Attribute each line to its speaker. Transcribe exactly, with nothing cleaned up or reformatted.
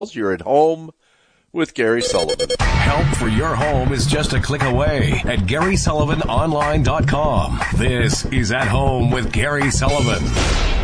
Speaker 1: You're at home with Gary Sullivan.
Speaker 2: Help for your home is just a click away at Gary Sullivan Online dot com. This is At Home with Gary Sullivan.